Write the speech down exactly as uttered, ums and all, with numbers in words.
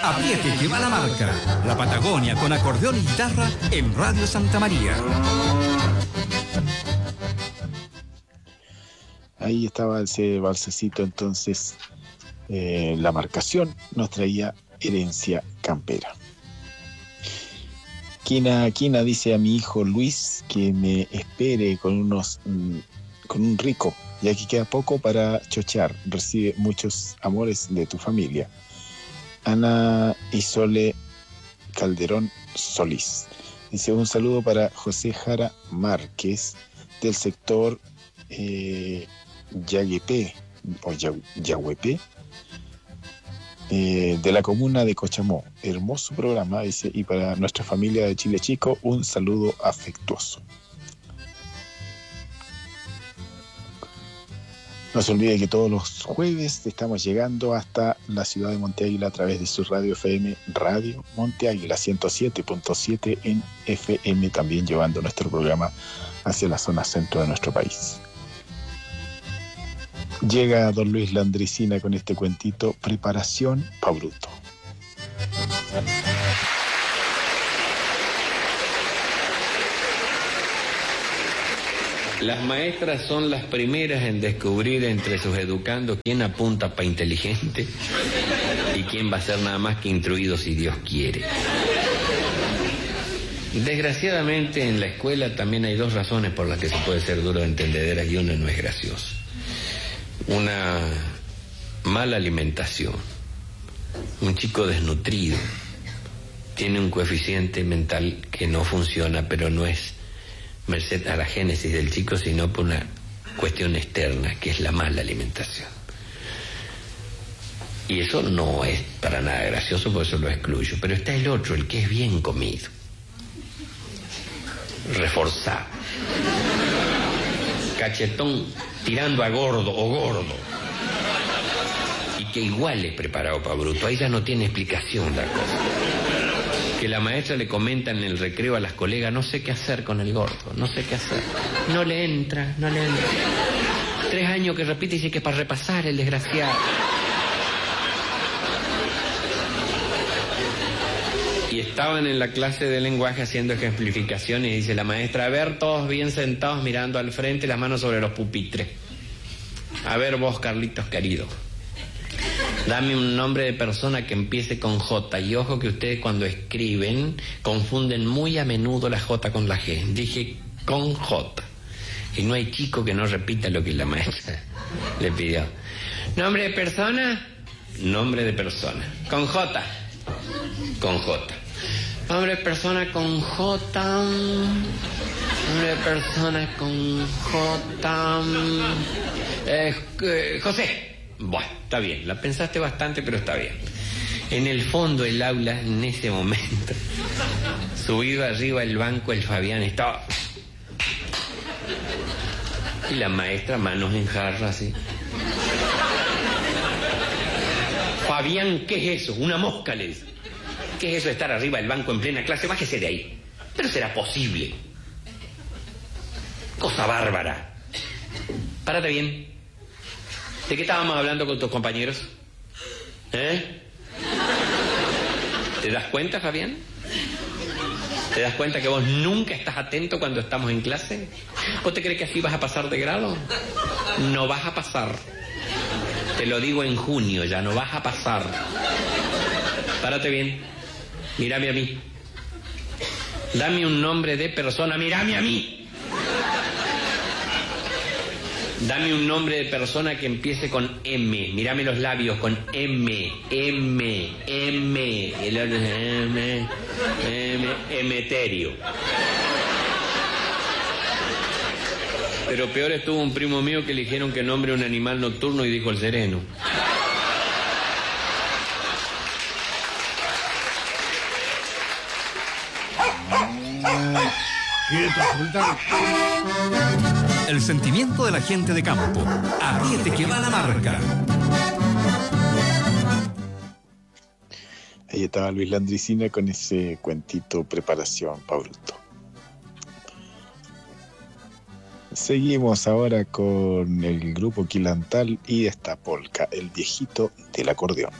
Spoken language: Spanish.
Apriete que va la marca. La Patagonia con acordeón y guitarra en Radio Santa María. Ahí estaba ese balsecito, entonces eh, la marcación nos traía Herencia Campera. Quina, Quina dice a mi hijo Luis que me espere con unos mm, con un rico, ya que queda poco para chochear. Recibe muchos amores de tu familia. Ana Isole Calderón Solís dice un saludo para José Jara Márquez del sector eh, Yaguepé o Yahuepé eh, de la comuna de Cochamó. Hermoso programa, dice, y para nuestra familia de Chile Chico un saludo afectuoso. No se olvide que todos los jueves estamos llegando hasta la ciudad de Monte Águila a través de su radio F M, Radio Monte Águila ciento siete punto siete en F M, también llevando nuestro programa hacia la zona centro de nuestro país. Llega don Luis Landricina con este cuentito, Preparación pa' Bruto. Las maestras son las primeras en descubrir entre sus educandos quién apunta para inteligente y quién va a ser nada más que instruido si Dios quiere. Desgraciadamente en la escuela también hay dos razones por las que se puede ser duro de entendedera y una no es graciosa. Una mala alimentación. Un chico desnutrido tiene un coeficiente mental que no funciona, pero no es merced a la génesis del chico, sino por una cuestión externa, que es la mala alimentación. Y eso no es para nada gracioso, por eso lo excluyo. Pero está el otro, el que es bien comido, reforzado, cachetón, tirando a gordo o gordo, y que igual es preparado para bruto. Ahí ya no tiene explicación la cosa. Que la maestra le comenta en el recreo a las colegas, no sé qué hacer con el gordo, no sé qué hacer. No le entra, no le entra. Tres años que repite y dice que para repasar el desgraciado. Y estaban en la clase de lenguaje haciendo ejemplificaciones y dice la maestra, a ver, todos bien sentados mirando al frente, las manos sobre los pupitres. A ver vos, Carlitos querido, dame un nombre de persona que empiece con J. Y ojo que ustedes cuando escriben confunden muy a menudo la J con la G. Dije con J. Y no hay chico que no repita lo que la maestra le pidió. ¿Nombre de persona? Nombre de persona. ¿Con J? Con J. ¿Nombre de persona con J? Nombre de persona con J. Eh, eh, José. Bueno, está bien, la pensaste bastante, pero está bien. En el fondo del aula, en ese momento, subido arriba del banco, el Fabián estaba... Y la maestra, manos en jarra, así. Fabián, ¿qué es eso? Una mosca, le dice. ¿Qué es eso de estar arriba del banco en plena clase? Bájese de ahí. Pero será posible. Cosa bárbara. Párate bien. ¿De qué estábamos hablando con tus compañeros? ¿Eh? ¿Te das cuenta, Fabián? ¿Te das cuenta que vos nunca estás atento cuando estamos en clase? ¿Vos te crees que así vas a pasar de grado? No vas a pasar. Te lo digo en junio, ya no vas a pasar. Párate bien. Mírame a mí. Dame un nombre de persona. Mírame a mí. Dame un nombre de persona que empiece con M. Mírame los labios con M. M. M. El otro es M. M. Emeterio. Pero peor estuvo un primo mío que le dijeron que nombre un animal nocturno y dijo el sereno. El sentimiento de la gente de campo. Apriete que va la marca. Ahí estaba Luis Landricina con ese cuentito, Preparación pa' Bruto. Seguimos ahora con el grupo Quilantal y esta polca, El viejito del acordeón.